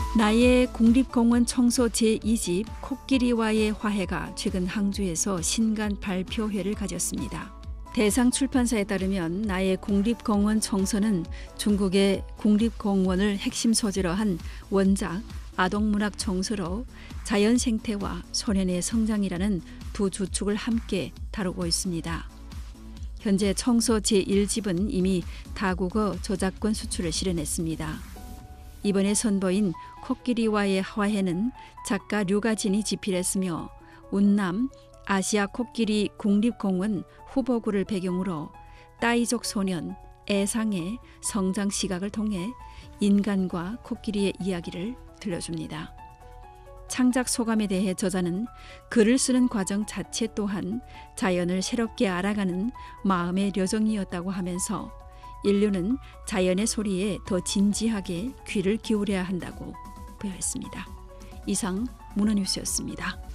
나의 국립공원 청소 제2집 코끼리와의 화해가 최근 항주에서 신간 발표회를 가졌습니다. 대상 출판사에 따르면 나의 국립공원 청소는 중국의 국립공원을 핵심 소재로 한 원작 아동문학 청소로 자연 생태와 소년의 성장이라는 두 주축을 함께 다루고 있습니다. 현재 청소 제1집은 이미 다국어 저작권 수출을 실현했습니다. 이번에 선보인 코끼리와의 화해는 작가 류가진이 집필했으며 운남 아시아 코끼리 국립공원 후보구를 배경으로 따이족 소년 애상의 성장 시각을 통해 인간과 코끼리의 이야기를 들려줍니다. 창작 소감에 대해 저자는 글을 쓰는 과정 자체 또한 자연을 새롭게 알아가는 마음의 여정이었다고 하면서 인류는 자연의 소리에 더 진지하게 귀를 기울여야 한다고 표현했습니다. 이상 문어뉴스였습니다.